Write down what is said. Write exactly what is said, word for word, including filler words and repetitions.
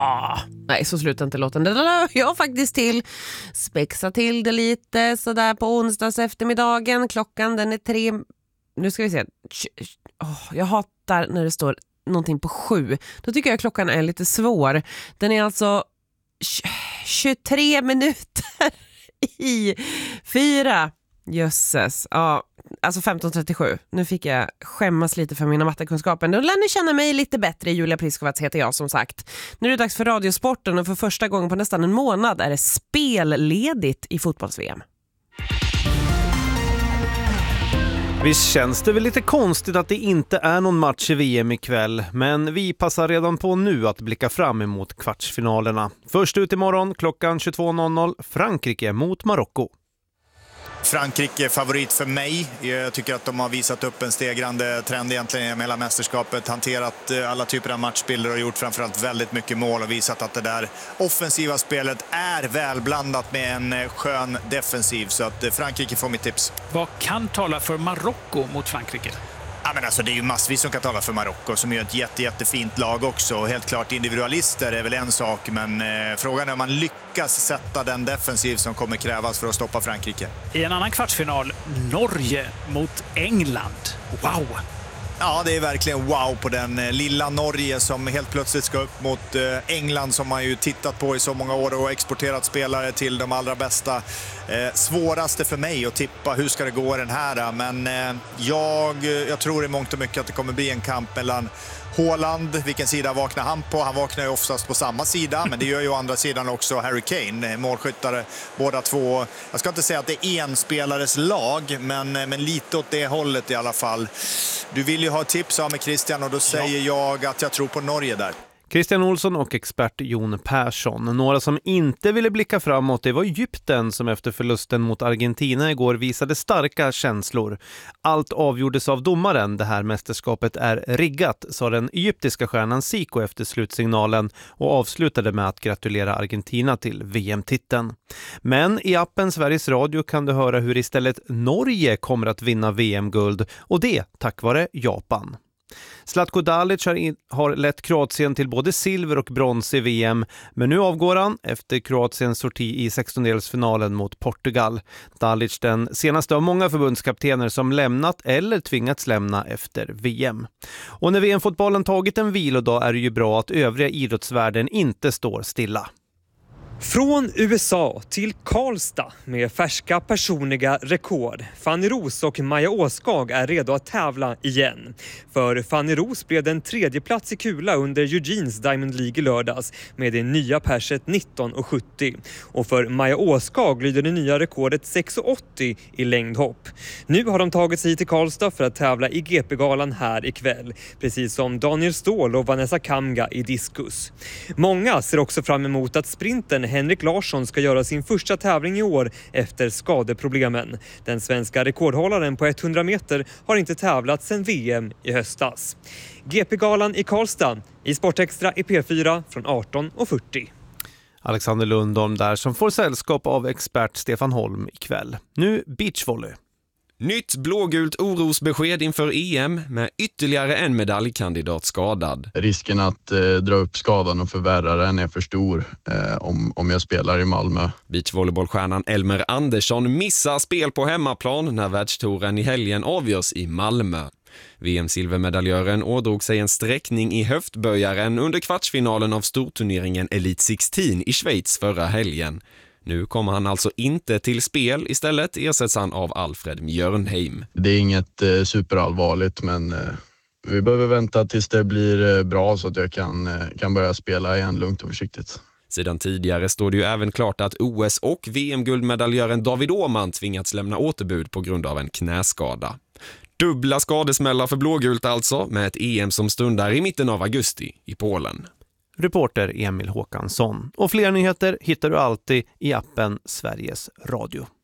Ah, nej, så slutar inte låten. Det där jag faktiskt till. Spexa till det lite sådär på onsdags eftermiddagen. Klockan den är tre... Nu ska vi se. Oh, jag hatar när det står någonting på sju. Då tycker jag klockan är lite svår. Den är alltså tjugotre minuter i fyra. Jösses. Ja, alltså femton trettiosju. Nu fick jag skämmas lite för mina mattekunskaper. Nu lär ni känna mig lite bättre. Julia Pliskowatz heter jag som sagt. Nu är det dags för Radiosporten och för första gången på nästan en månad är det spelledigt i fotbolls-V M. Visst känns det väl lite konstigt att det inte är någon match i V M ikväll, men vi passar redan på nu att blicka fram emot kvartsfinalerna. Först ut imorgon klockan tjugotvå noll noll, Frankrike mot Marocko. Frankrike är favorit för mig. Jag tycker att de har visat upp en stegrande trend egentligen med hela mästerskapet. Hanterat alla typer av matchbilder och gjort framförallt väldigt mycket mål och visat att det där offensiva spelet är välblandat med en skön defensiv. Så att Frankrike får mitt tips. Vad kan tala för Marocko mot Frankrike? Ja, men alltså, det är ju massvis som kan tala för Marocko som är ett jätte, jättefint lag också. Helt klart individualister är väl en sak, men eh, frågan är om man lyckas sätta den defensiv som kommer krävas för att stoppa Frankrike. I en annan kvartsfinal, Norge mot England. Wow! Ja, det är verkligen wow på den lilla Norge som helt plötsligt ska upp mot England som man ju tittat på i så många år och exporterat spelare till de allra bästa. Eh, svåraste för mig att tippa hur ska det gå den här, men eh, jag, jag tror i mångt och mycket att det kommer bli en kamp mellan Haaland, vilken sida vaknar han på? Han vaknar ju oftast på samma sida, men det gör ju å andra sidan också Harry Kane, målskyttare båda två. Jag ska inte säga att det är en spelares lag, men, men lite åt det hållet i alla fall. Du vill ju ha tips av med Christian och då säger ja. jag att jag tror på Norge där. Christian Olsson och expert Jon Persson. Några som inte ville blicka framåt, det var Egypten som efter förlusten mot Argentina igår visade starka känslor. Allt avgjordes av domaren. Det här mästerskapet är riggat, sa den egyptiska stjärnan Zico efter slutsignalen och avslutade med att gratulera Argentina till V M-titeln. Men i appen Sveriges Radio kan du höra hur istället Norge kommer att vinna V M-guld, och det tack vare Japan. Zlatko Dalic har, in, har lett Kroatien till både silver och brons i V M, men nu avgår han efter Kroatiens sorti i sextondelsfinalen mot Portugal. Dalic den senaste av många förbundskaptener som lämnat eller tvingats lämna efter V M. Och när V M-fotbollen tagit en vilodag är det ju bra att övriga idrottsvärlden inte står stilla. Från U S A till Karlstad med färska personliga rekord. Fanny Ros och Maja Åskag är redo att tävla igen. För Fanny Ros blev den tredje plats i kula under Eugenes Diamond League i lördags med det nya perset nitton komma sjuttio. Och för Maja Åskag lyder det nya rekordet sex komma åttio i längdhopp. Nu har de tagit sig till Karlstad för att tävla i G P-galan här ikväll. Precis som Daniel Ståhl och Vanessa Kamga i diskus. Många ser också fram emot att sprinten Henrik Larsson ska göra sin första tävling i år efter skadeproblemen. Den svenska rekordhållaren på hundra meter har inte tävlat sedan V M i höstas. G P-galan i Karlstad i Sportextra i P fyra från arton komma fyrtio. Alexander Lundholm där som får sällskap av expert Stefan Holm ikväll. Nu beachvolley. Nytt blågult orosbesked inför E M med ytterligare en medaljkandidat skadad. Risken att eh, dra upp skadan och förvärra den är för stor eh, om, om jag spelar i Malmö. Beachvolleybollstjärnan Elmer Andersson missar spel på hemmaplan när världstouren i helgen avgörs i Malmö. V M-silvermedaljören ådrog sig en sträckning i höftböjaren under kvartsfinalen av storturneringen Elite sexton i Schweiz förra helgen. Nu kommer han alltså inte till spel, istället ersätts han av Alfred Mjörnheim. Det är inget eh, superallvarligt, men eh, vi behöver vänta tills det blir eh, bra så att jag kan, eh, kan börja spela igen lugnt och försiktigt. Sedan tidigare står det ju även klart att O S- och V M-guldmedaljören David Åhman tvingats lämna återbud på grund av en knäskada. Dubbla skadesmällar för blågult alltså, med ett E M som stundar i mitten av augusti i Polen. Reporter Emil Håkansson. Och fler nyheter hittar du alltid i appen Sveriges Radio.